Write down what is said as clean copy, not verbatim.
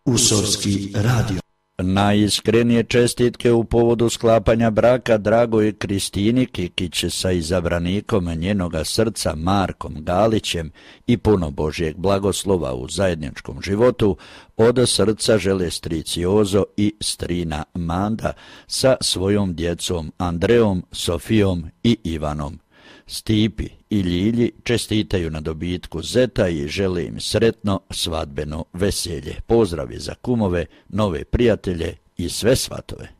Usorski radio. Najiskrenije čestitke u povodu sklapanja braka dragoj Kristini Kikić sa izabranikom njenoga srca Markom Galićem i puno Božjeg blagoslova u zajedničkom životu od srca žele stric Jozo i strina Manda sa svojom djecom Andreom, Sofijom i Ivanom. Stipi i Ljilji čestitaju na dobitku zeta i žele im sretno svadbeno veselje. Pozdravi za kumove, nove prijatelje i sve svatove.